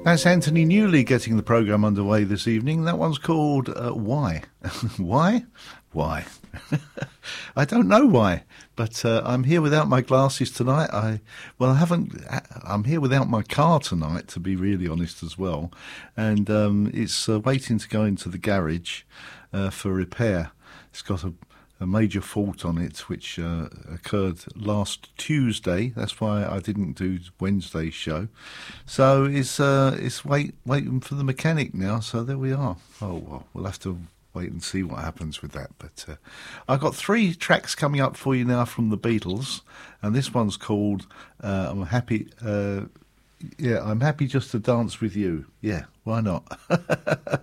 That's Anthony Newley getting the programme underway this evening. That one's called Why? Why? Why? I don't know why, but I'm here without my glasses tonight. I'm here without my car tonight, to be really honest as well. And it's waiting to go into the garage for repair. It's got a major fault on it, which occurred last Tuesday. That's why I didn't do Wednesday's show. So it's waiting for the mechanic now. So there we are. Oh well, we'll have to wait and see what happens with that. But I've got 3 tracks coming up for you now from the Beatles, and this one's called "I'm Happy." I'm happy just to dance with you. Yeah, why not?